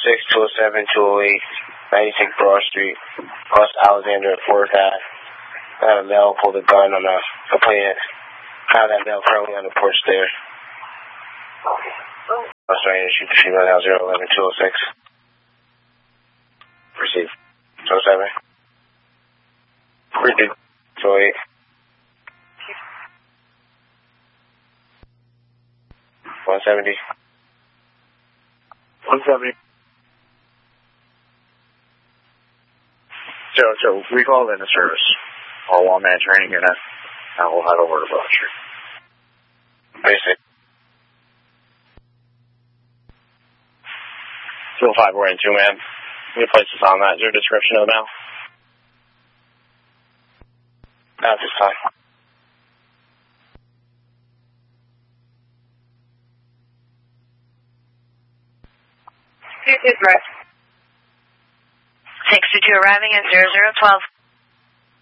207, 208, 96 Broad Street, across Alexander at 4th Ave. I had a male pull the gun on a plant. I have that male currently on the porch there. I was trying to shoot the female now, 011, 206. Proceed. 207. Proceed. 208. 170. 170. So we call in the service. All one-man training unit, and we'll head over to Broad Street. Basic. 205, we're in 2, man. Any places on that? Is there a description of the mail? Not this time. Right. 62 arriving at 0012.